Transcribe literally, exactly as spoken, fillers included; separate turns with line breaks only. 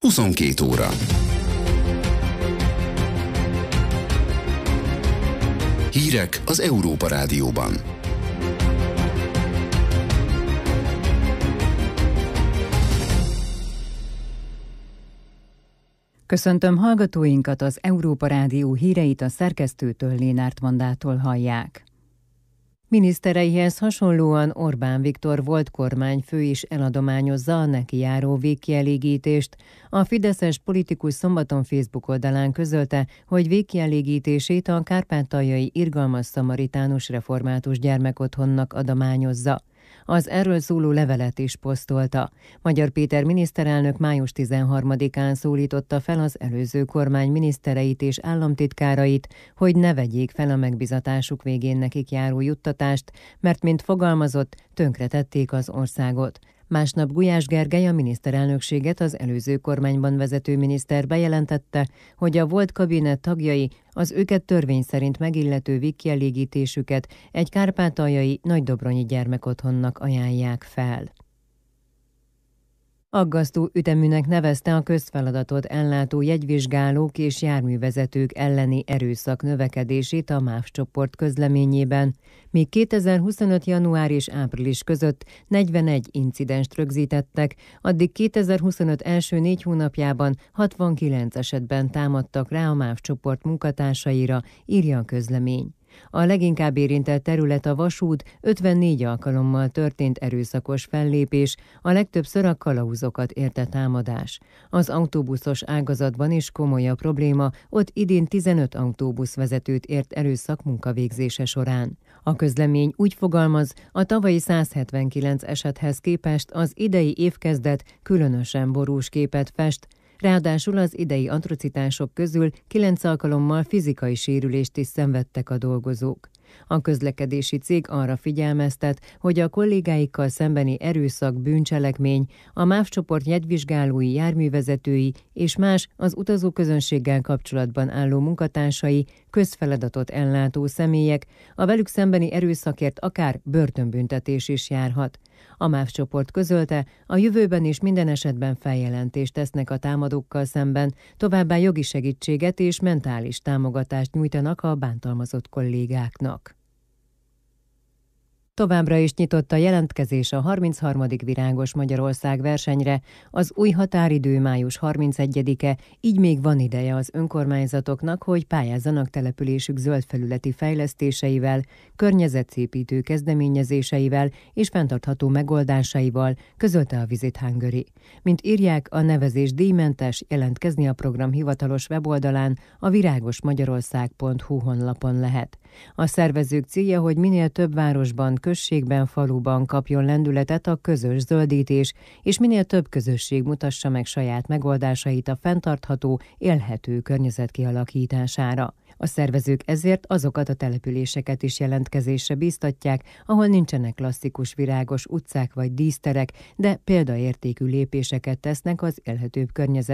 huszonkét óra. Hírek az Európa Rádióban.
Köszöntöm hallgatóinkat, az Európa Rádió híreit a szerkesztőtől, Lénárt Mandától hallják. Minisztereihez hasonlóan Orbán Viktor volt kormányfő is eladományozza a neki járó végkielégítést. A fideszes politikus szombaton Facebook oldalán közölte, hogy végkielégítését a kárpátaljai Irgalmas Szamaritánus Református Gyermekotthonnak adományozza. Az erről szóló levelet is posztolta. Magyar Péter miniszterelnök május tizenharmadikán szólította fel az előző kormány minisztereit és államtitkárait, hogy ne vegyék fel a megbizatásuk végén nekik járó juttatást, mert mint fogalmazott, tönkretették az országot. Másnap Gulyás Gergely, a miniszterelnökséget az előző kormányban vezető miniszter bejelentette, hogy a volt kabinet tagjai az őket törvény szerint megillető végkielégítésüket egy kárpátaljai Nagydobronyi gyermekotthonnak ajánlják fel. Aggasztó üteműnek nevezte a közfeladatot ellátó jegyvizsgálók és járművezetők elleni erőszak növekedését a MÁV csoport közleményében. Míg kétezer-huszonöt. január és április között negyvenegy incidenst rögzítettek, addig kétezer-huszonöt első négy hónapjában hatvankilenc esetben támadtak rá a MÁV csoport munkatársaira, írja a közlemény. A leginkább érintett terület a vasút, ötvennégy alkalommal történt erőszakos fellépés, a legtöbbször a kalauzokat érte támadás. Az autóbuszos ágazatban is komoly a probléma, ott idén tizenöt autóbuszvezetőt ért erőszak munkavégzése során. A közlemény úgy fogalmaz, a tavalyi száz hetvenkilenc esethez képest az idei évkezdet különösen borús képet fest. Ráadásul az idei atrocitások közül kilenc alkalommal fizikai sérülést is szenvedtek a dolgozók. A közlekedési cég arra figyelmeztet, hogy a kollégáikkal szembeni erőszak bűncselekmény, a MÁV csoport jegyvizsgálói, járművezetői és más az utazóközönséggel kapcsolatban álló munkatársai, közfeladatot ellátó személyek, a velük szembeni erőszakért akár börtönbüntetés is járhat. A MÁV csoport közölte, a jövőben is minden esetben feljelentést tesznek a támadókkal szemben, továbbá jogi segítséget és mentális támogatást nyújtanak a bántalmazott kollégáknak. Továbbra is nyitott a jelentkezés a harmincharmadik Virágos Magyarország versenyre, az új határidő május harmincegyedike, így még van ideje az önkormányzatoknak, hogy pályázzanak településük zöldfelületi fejlesztéseivel, környezetszépítő kezdeményezéseivel és fenntartható megoldásaival, közölte a Visit Hungary. Mint írják, a nevezés díjmentes, jelentkezni a program hivatalos weboldalán, a virágosmagyarország pont hu honlapon lehet. A szervezők célja, hogy minél több városban, községben, faluban kapjon lendületet a közös zöldítés, és minél több közösség mutassa meg saját megoldásait a fenntartható, élhető környezet kialakítására. A szervezők ezért azokat a településeket is jelentkezésre bíztatják, ahol nincsenek klasszikus virágos utcák vagy díszterek, de példaértékű lépéseket tesznek az élhetőbb környezet